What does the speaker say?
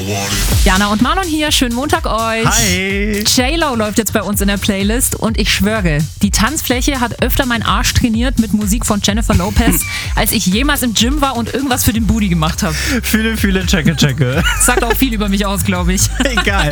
Jana und Marlon hier, schönen Montag euch. Hi. J-Lo läuft jetzt bei uns in der Playlist und ich schwöre, die Tanzfläche hat öfter meinen Arsch trainiert mit Musik von Jennifer Lopez, als ich jemals im Gym war und irgendwas für den Booty gemacht habe. Viele, checke. Sagt auch viel über mich aus, glaube ich. Egal.